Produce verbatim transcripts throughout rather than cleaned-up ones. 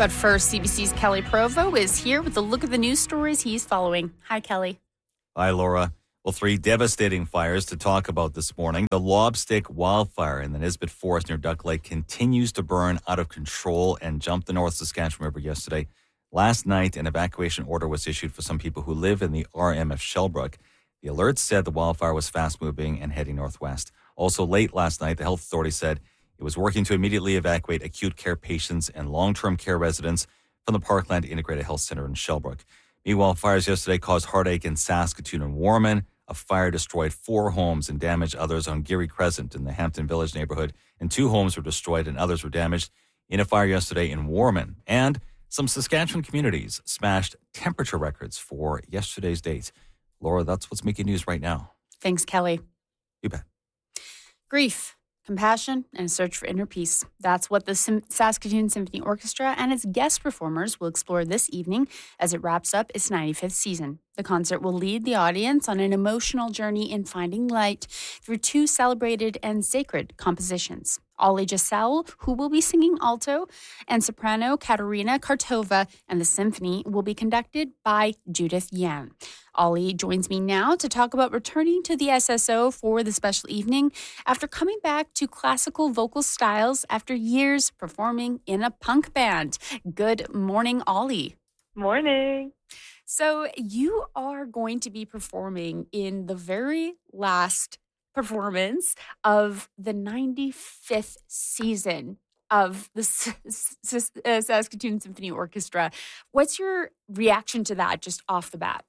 But first, C B C's Kelly Provo is here with a look at the news stories he's following. Hi, Kelly. Hi, Laura. Well, three devastating fires to talk about this morning. The Lobstick wildfire in the Nisbet Forest near Duck Lake continues to burn out of control and jumped the North Saskatchewan River yesterday. Last night, an evacuation order was issued for some people who live in the R M F Shellbrook. The alert said the wildfire was fast-moving and heading northwest. Also, late last night, the health authority said it was working to immediately evacuate acute care patients and long-term care residents from the Parkland Integrated Health Center in Shellbrook. Meanwhile, fires yesterday caused heartache in Saskatoon and Warman. A fire destroyed four homes and damaged others on Geary Crescent in the Hampton Village neighborhood, and two homes were destroyed and others were damaged in a fire yesterday in Warman. And some Saskatchewan communities smashed temperature records for yesterday's date. Laura, that's what's making news right now. Thanks, Kelly. You bet. Grief, compassion, and a search for inner peace. That's what the Sim- Saskatoon Symphony Orchestra and its guest performers will explore this evening as it wraps up its ninety-fifth season. The concert will lead the audience on an emotional journey in finding light through two celebrated and sacred compositions. Ollie Giselle, who will be singing alto, and soprano Katerina Kartova, and the symphony will be conducted by Judith Yan. Ollie joins me now to talk about returning to the S S O for the special evening after coming back to classical vocal styles after years performing in a punk band. Good morning, Ollie. Morning. So you are going to be performing in the very last performance of the ninety-fifth season of the S- S- uh, Saskatoon Symphony Orchestra. What's your reaction to that just off the bat?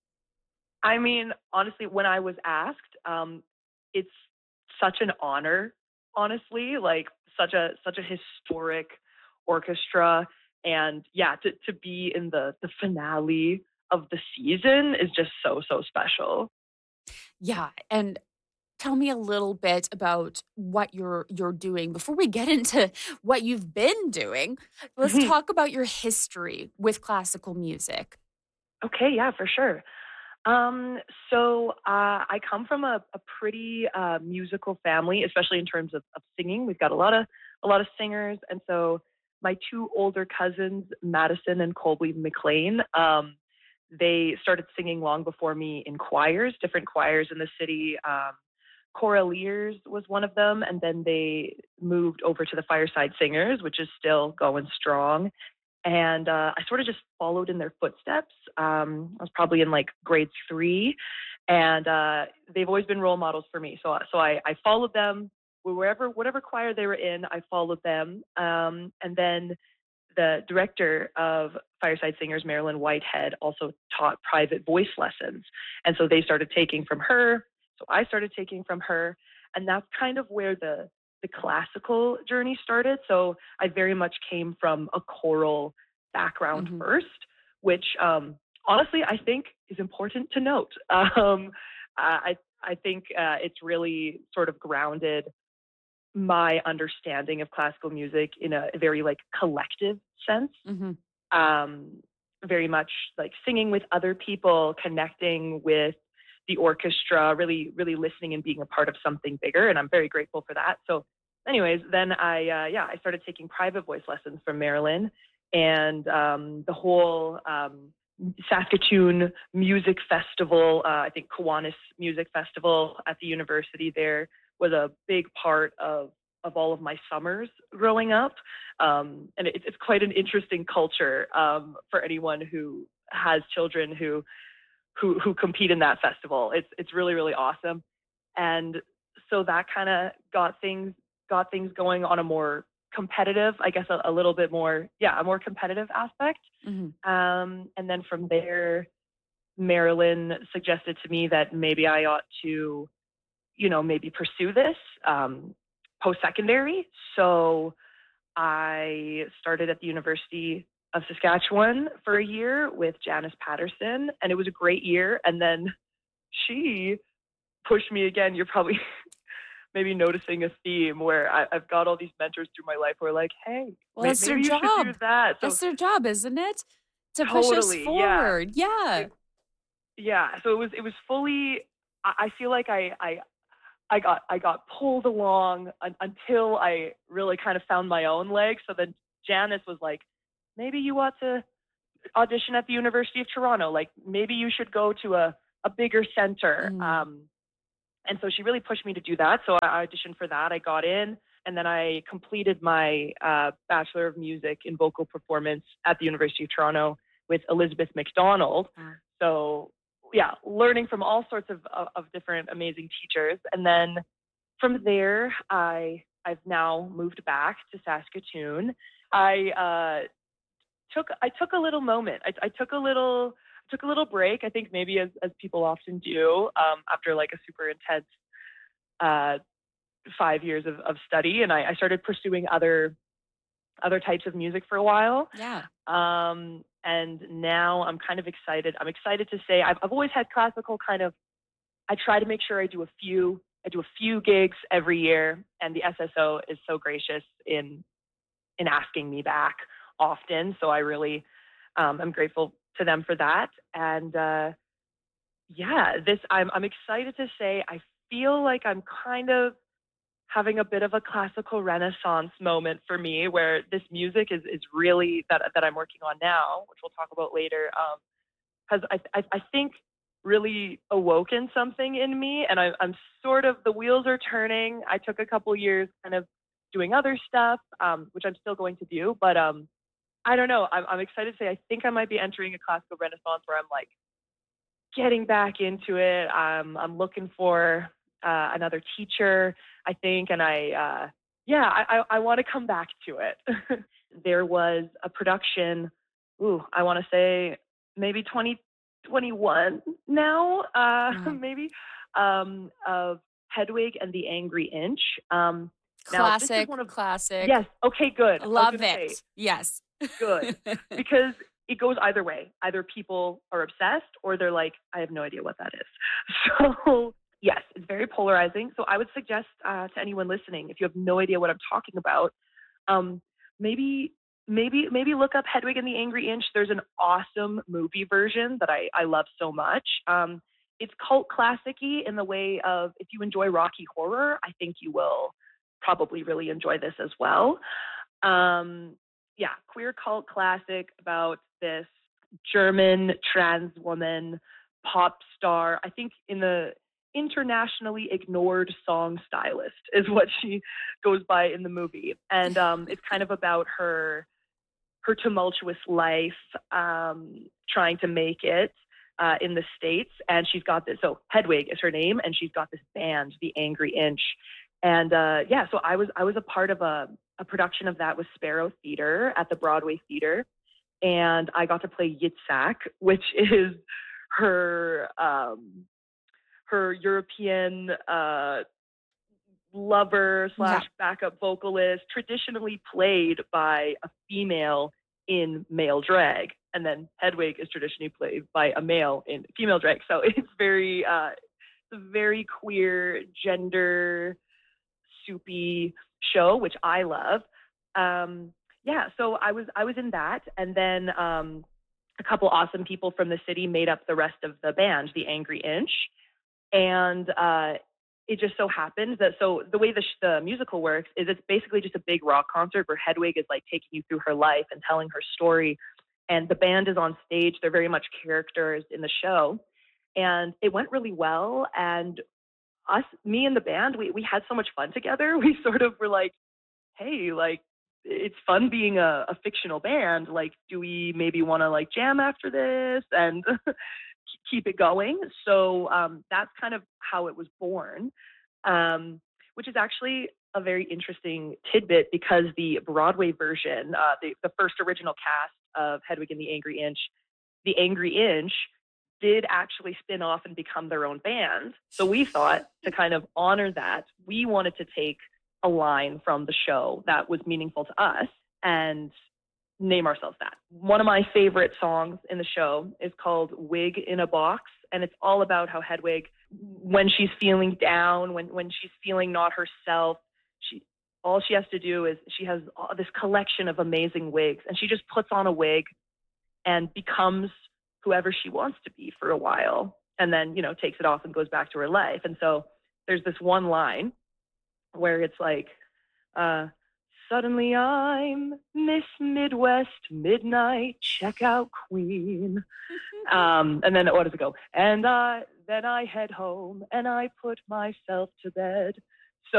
I mean, honestly, when I was asked, um, it's such an honor, honestly, like such a such a historic orchestra. And yeah, to, to be in the, the finale of the season is just so, so special. Yeah, and tell me a little bit about what you're you're doing. Before we get into what you've been doing, let's talk about your history with classical music. Okay, yeah, for sure. Um, so uh, I come from a, a pretty uh, musical family, especially in terms of, of singing. We've got a lot of a lot of singers, and so my two older cousins, Madison and Colby McLean, um, they started singing long before me in choirs, different choirs in the city. Um, Choraliers was one of them, and then they moved over to the Fireside Singers, which is still going strong. And uh, I sort of just followed in their footsteps. Um, I was probably in like grade three, and uh, they've always been role models for me. So, so I, I followed them wherever, whatever choir they were in. I followed them, um, and then the director of Fireside Singers, Marilyn Whitehead, also taught private voice lessons, and so they started taking from her. So I started taking from her, and that's kind of where the the classical journey started. So I very much came from a choral background mm-hmm. first, which um, honestly I think is important to note. Um, I I think uh, it's really sort of grounded my understanding of classical music in a very like collective sense. Mm-hmm. Um, very much like singing with other people, connecting with the orchestra, really, really listening and being a part of something bigger. And I'm very grateful for that. So anyways, then I, uh, yeah, I started taking private voice lessons from Marilyn, and um, the whole um, Saskatoon Music Festival, uh, I think Kiwanis Music Festival at the university there was a big part of, of all of my summers growing up. Um, and it, it's quite an interesting culture um, for anyone who has children who who who compete in that festival. It's it's really, really awesome. And so that kind of got things got things going on a more competitive, I guess a, a little bit more, yeah, a more competitive aspect. Mm-hmm. Um, and then from there, Marilyn suggested to me that maybe I ought to, you know, maybe pursue this um, post-secondary. So I started at the University of Saskatchewan for a year with Janice Patterson, and it was a great year. And then she pushed me again. You're probably maybe noticing a theme where I, I've got all these mentors through my life who are like, hey, well, maybe, that's their maybe you job. should do that. So, that's their job, isn't it? To totally, push us forward. Yeah. Yeah. It, yeah. So it was, it was fully, I, I feel like I, I, I got, I got pulled along un, until I really kind of found my own legs. So then Janice was like, maybe you ought to audition at the University of Toronto. Like maybe you should go to a, a bigger center. Mm. Um, and so she really pushed me to do that. So I auditioned for that. I got in, and then I completed my uh, Bachelor of Music in Vocal Performance at the University of Toronto with Elizabeth McDonald. Wow. So yeah, learning from all sorts of, of, of different amazing teachers. And then from there, I, I've now moved back to Saskatoon. I uh, took I took a little moment. I, I took a little took a little break. I think maybe as as people often do um, after like a super intense uh, five years of, of study, and I, I started pursuing other other types of music for a while. Yeah. Um, and now I'm kind of excited. I'm excited to say I've I've always had classical kind of. I try to make sure I do a few I do a few gigs every year, and the S S O is so gracious in in asking me back often. So I really um, I'm grateful to them for that. And uh, yeah, this I'm I'm excited to say I feel like I'm kind of having a bit of a classical renaissance moment for me, where this music is is really that that I'm working on now, which we'll talk about later, um, has I, I I think really awoken something in me, and I, I'm sort of the wheels are turning. I took a couple years kind of doing other stuff, um, which I'm still going to do, but um, I don't know. I'm, I'm excited to say I think I might be entering a classical renaissance where I'm like getting back into it. Um, I'm looking for uh, another teacher, I think, and I, uh, yeah, I, I, I want to come back to it. There was a production, ooh, I want to say maybe twenty twenty-one now, uh, Wow. maybe, um, of Hedwig and the Angry Inch. Um, now, this is Classic, one of, classic. yes, okay, good. I was Love gonna it. say, Yes. good. Because it goes either way. Either people are obsessed or they're like, I have no idea what that is. So yes, it's very polarizing. So I would suggest uh, to anyone listening, if you have no idea what I'm talking about, um, maybe maybe maybe look up Hedwig and the Angry Inch. There's an awesome movie version that I, I love so much. Um, it's cult classic-y in the way of, if you enjoy Rocky Horror, I think you will probably really enjoy this as well. Um, yeah, queer cult classic about this German trans woman pop star. I think in the internationally ignored song stylist is what she goes by in the movie. And um, it's kind of about her her tumultuous life, um, trying to make it uh, in the States. And she's got this, so Hedwig is her name, and she's got this band, the Angry Inch. And uh, yeah, so I was I was a part of a, a production of that with Sparrow Theater at the Broadway Theater. And I got to play Yitzhak, which is her um, her European uh, lover slash backup vocalist, traditionally played by a female in male drag, and then Hedwig is traditionally played by a male in female drag. So it's very uh, it's a very queer, gender soupy show, which I love. Um, yeah, so I was I was in that, and then um, a couple awesome people from the city made up the rest of the band, the Angry Inch, and uh, it just so happened that so the way the sh- the musical works is it's basically just a big rock concert where Hedwig is like taking you through her life and telling her story, and the band is on stage. They're very much characters in the show, and it went really well. And us, me and the band, we we had so much fun together. We sort of were like, hey, like, it's fun being a, a fictional band. Like, do we maybe want to like jam after this and keep it going? So um, that's kind of how it was born, um, which is actually a very interesting tidbit, because the Broadway version, uh, the, the first original cast of Hedwig and the Angry Inch, the Angry Inch did actually spin off and become their own band. So we thought, to kind of honor that, we wanted to take a line from the show that was meaningful to us and name ourselves that. One of my favorite songs in the show is called Wig in a Box, and it's all about how Hedwig, when she's feeling down, when when she's feeling not herself, she all she has to do is she has this collection of amazing wigs, and she just puts on a wig and becomes whoever she wants to be for a while, and then, you know, takes it off and goes back to her life. And so there's this one line where it's like, uh, suddenly I'm Miss Midwest midnight checkout queen. Um, and then what does it go? And uh, then I head home and I put myself to bed.